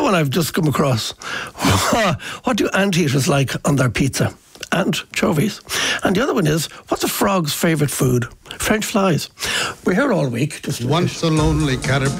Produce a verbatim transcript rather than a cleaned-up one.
one I've just come across. What do anteaters like on their pizza? Anchovies. And the other one is, what's a frog's favourite food? French flies. We're here all week. Just once a lonely caterpillar.